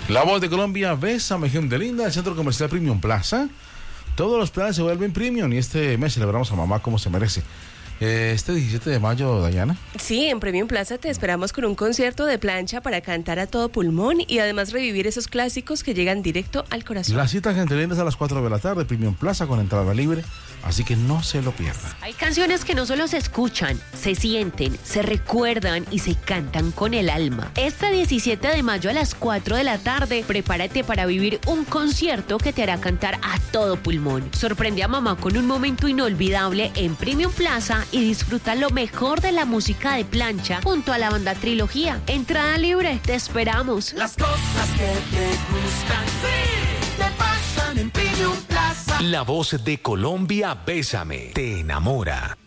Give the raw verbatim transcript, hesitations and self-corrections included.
La Voz de Colombia, Bésame, gente linda, el Centro Comercial Premium Plaza. Todos los planes se vuelven premium y este mes celebramos a mamá como se merece. Eh, este diecisiete de mayo, Dayana. Sí, en Premium Plaza te esperamos con un concierto de plancha para cantar a todo pulmón y además revivir esos clásicos que llegan directo al corazón. La cita, gente linda, es a las cuatro de la tarde, Premium Plaza con entrada libre, así que no se lo pierdan. Hay canciones que no solo se escuchan, se sienten, se recuerdan y se cantan con el alma. Este diecisiete de mayo a las cuatro de la tarde, prepárate para vivir un concierto que te hará cantar a todo pulmón. Sorprende a mamá con un momento inolvidable en Premium Plaza y disfruta lo mejor de la música de plancha junto a la banda Trilogía. Entrada libre, te esperamos. Las cosas que te gustan, sí, te pasan en Premium Plaza. La Voz de Colombia, Bésame, te enamora.